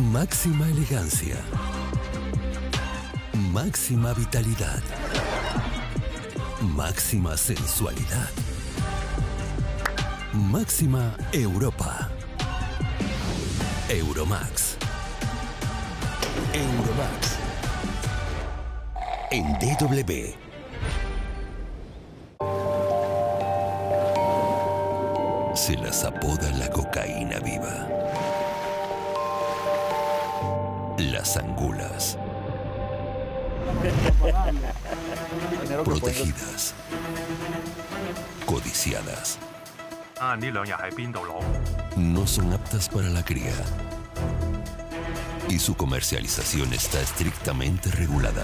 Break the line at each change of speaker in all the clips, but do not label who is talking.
Máxima elegancia. Máxima vitalidad. Máxima sensualidad. Máxima Europa. Euromax. Euromax. En DW. Se las apoda la cocaína viva. Las angulas. Protegidas. Codiciadas. No son aptas para la cría. Y su comercialización está estrictamente regulada.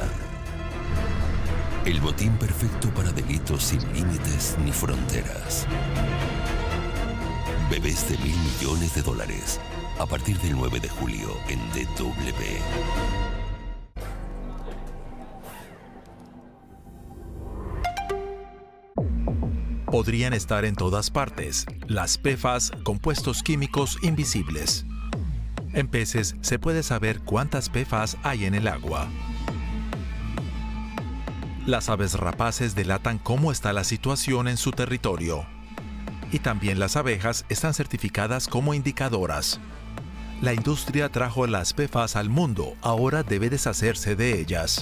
El botín perfecto para delitos sin límites ni fronteras. Bebés de $1.000 millones a partir del 9 de julio en DW.
Podrían estar en todas partes. Las PFAS, compuestos químicos invisibles. En peces se puede saber cuántas PFAS hay en el agua. Las aves rapaces delatan cómo está la situación en su territorio. Y también las abejas están certificadas como indicadoras. La industria trajo las PFAS al mundo, ahora debe deshacerse de ellas.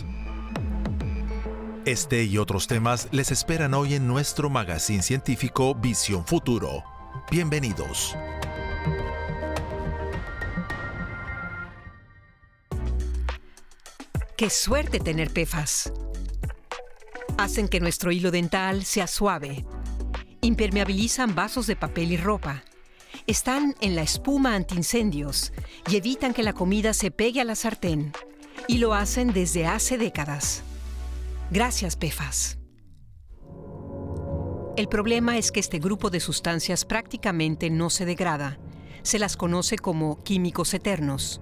Este y otros temas les esperan hoy en nuestro magazine científico Visión Futuro. Bienvenidos.
¡Qué suerte tener PFAS! Hacen que nuestro hilo dental sea suave. Impermeabilizan vasos de papel y ropa. Están en la espuma antiincendios y evitan que la comida se pegue a la sartén. Y lo hacen desde hace décadas. Gracias, PFAS. El problema es que este grupo de sustancias prácticamente no se degrada. Se las conoce como químicos eternos.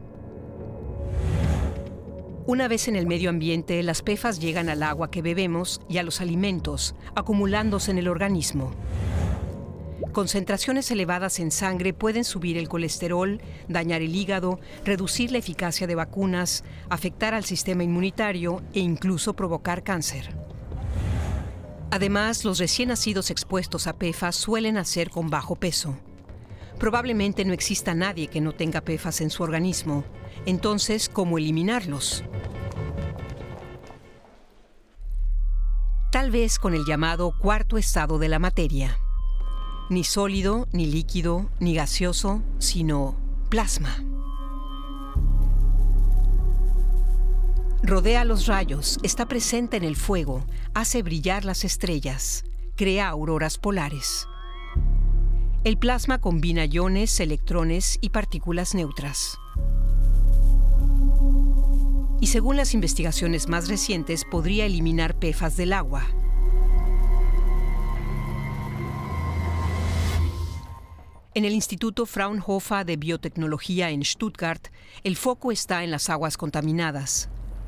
Una vez en el medio ambiente, las PFAS llegan al agua que bebemos y a los alimentos, acumulándose en el organismo. Concentraciones elevadas en sangre pueden subir el colesterol, dañar el hígado, reducir la eficacia de vacunas, afectar al sistema inmunitario e incluso provocar cáncer. Además, los recién nacidos expuestos a PFAS suelen nacer con bajo peso. Probablemente no exista nadie que no tenga PFAS en su organismo. Entonces, ¿cómo eliminarlos? Tal vez con el llamado cuarto estado de la materia. Ni sólido, ni líquido, ni gaseoso, sino plasma. Rodea los rayos, está presente en el fuego, hace brillar las estrellas, crea auroras polares. El plasma combina iones, electrones y partículas neutras. Y según las investigaciones más recientes, podría eliminar PFAS del agua. En el Instituto Fraunhofer de Biotecnología en Stuttgart, el foco está en las aguas contaminadas.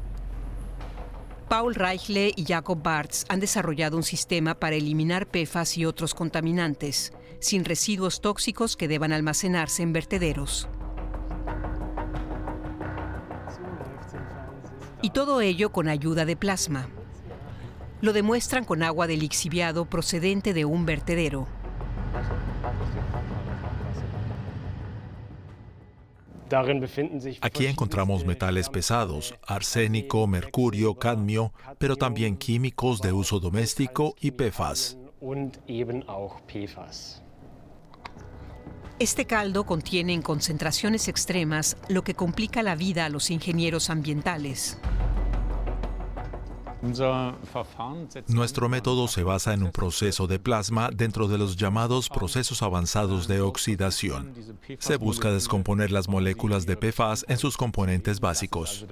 Paul Reichle y Jakob Bartz han desarrollado un sistema para eliminar PFAS y otros contaminantes, sin residuos tóxicos que deban almacenarse en vertederos. Y todo ello con ayuda de plasma. Lo demuestran con agua de lixiviado procedente de un vertedero.
Aquí encontramos metales pesados, arsénico, mercurio, cadmio, pero también químicos de uso doméstico y PFAS.
Este caldo contiene en concentraciones extremas lo que complica la vida a los ingenieros ambientales.
Nuestro método se basa en un proceso de plasma dentro de los llamados procesos avanzados de oxidación. Se busca descomponer las moléculas de PFAS en sus componentes básicos.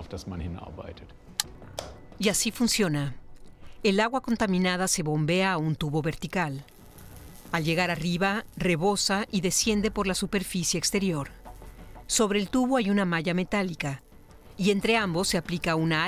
Y así funciona. El agua contaminada se bombea a un tubo vertical. Al llegar arriba, rebosa y desciende por la superficie exterior. Sobre el tubo hay una malla metálica, y entre ambos se aplica una